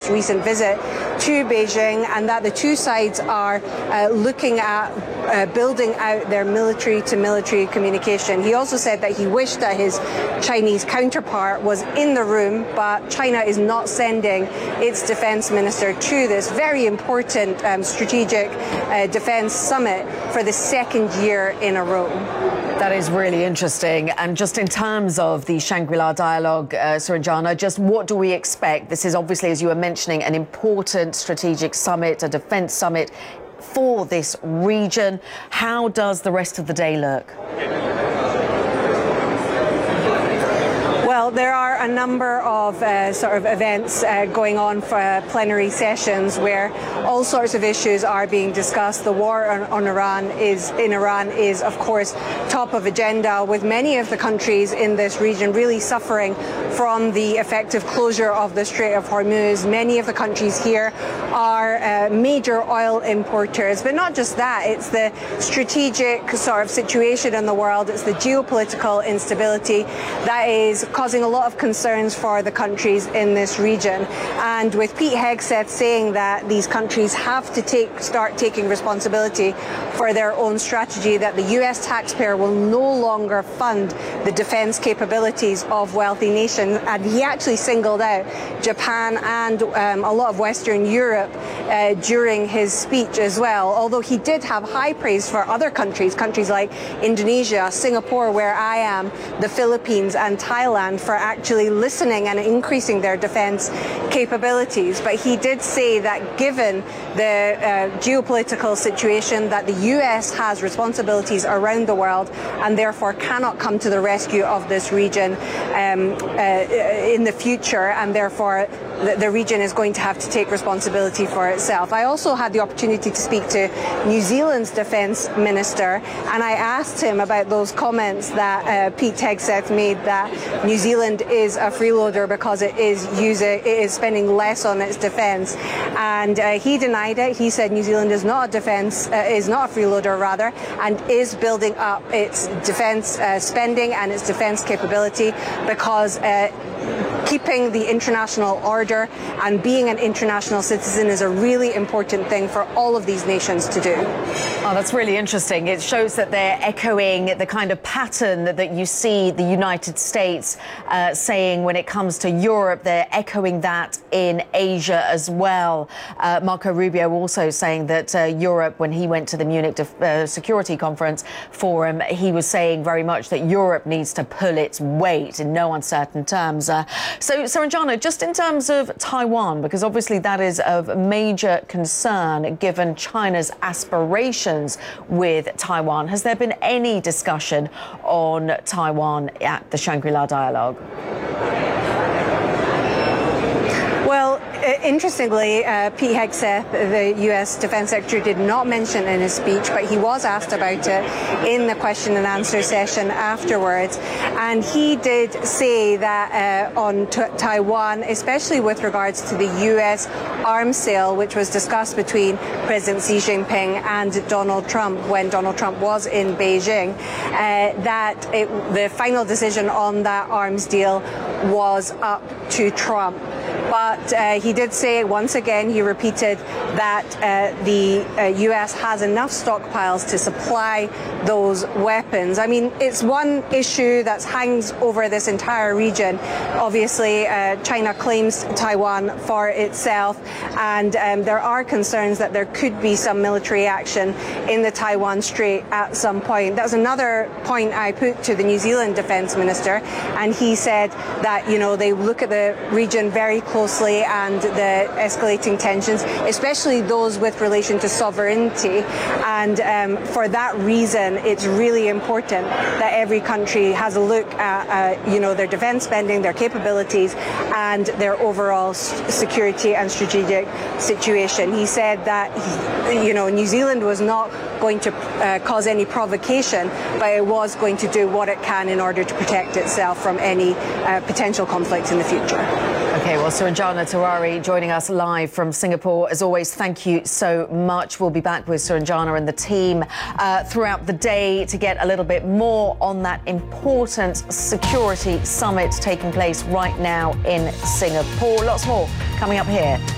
recent visit to Beijing, and that the two sides are looking at building out their military-to-military communication. He also said that he wished that his Chinese counterpart was in the room, but China is not sending its defense minister to this very important strategic defense summit for the second year in a row. That is really interesting. And just in terms of the Shangri-La dialogue, Suranjana, just what do we expect? This is obviously, as you were mentioning, an important strategic summit, a defense summit for this region. How does the rest of the day look? Well, there are a number of sort of events going on for plenary sessions where all sorts of issues are being discussed. The war on Iran is, of course, top of agenda, with many of the countries in this region really suffering from the effective closure of the Strait of Hormuz. Many of the countries here are major oil importers, but not just that. It's the strategic sort of situation in the world. It's the geopolitical instability that is causing a lot of concerns for the countries in this region. And with Pete Hegseth saying that these countries have to start taking responsibility for their own strategy, that the US taxpayer will no longer fund the defense capabilities of wealthy nations. And he actually singled out Japan and a lot of Western Europe during his speech as well, although he did have high praise for other countries like Indonesia, Singapore, where I am, the Philippines and Thailand, for actually listening and increasing their defense capabilities. But he did say that given the geopolitical situation, that the US has responsibilities around the world and therefore cannot come to the rescue of this region in the future, and therefore the region is going to have to take responsibility for itself. I also had the opportunity to speak to New Zealand's defence minister, and I asked him about those comments that Pete Hegseth made, that New Zealand is a freeloader because it is spending less on its defence, and he denied it. He said New Zealand is not a freeloader rather, and is building up its defence spending and its defence capability, because keeping the international order and being an international citizen is a really important thing for all of these nations to do. Oh, that's really interesting. It shows that they're echoing the kind of pattern that you see the United States saying when it comes to Europe. They're echoing that in Asia as well. Marco Rubio also saying that Europe, when he went to the Munich Security Conference Forum, he was saying very much that Europe needs to pull its weight in no uncertain terms. So, Suranjana, just in terms of Taiwan, because obviously that is of major concern given China's aspirations with Taiwan, has there been any discussion on Taiwan at the Shangri-La dialogue? Well, interestingly, Pete Hegseth, the US Defense Secretary, did not mention in his speech, but he was asked about it in the question and answer session afterwards. And he did say that on Taiwan, especially with regards to the US arms sale, which was discussed between President Xi Jinping and Donald Trump when Donald Trump was in Beijing, that the final decision on that arms deal was up to Trump. But he did say, once again, he repeated that the US has enough stockpiles to supply those weapons. I mean, it's one issue that hangs over this entire region. Obviously, China claims Taiwan for itself, and there are concerns that there could be some military action in the Taiwan Strait at some point. That's another point I put to the New Zealand Defence Minister, and he said that, you know, they look at the region very closely and the escalating tensions, especially those with relation to sovereignty. And for that reason, it's really important that every country has a look at, you know, their defence spending, their capabilities, and their overall security and strategic situation. He said that, you know, New Zealand was not going to cause any provocation, but it was going to do what it can in order to protect itself from any potential conflict in the future. OK, well, Suranjana Tewari joining us live from Singapore. As always, thank you so much. We'll be back with Suranjana and the team throughout the day to get a little bit more on that important security summit taking place right now in Singapore. Lots more coming up here.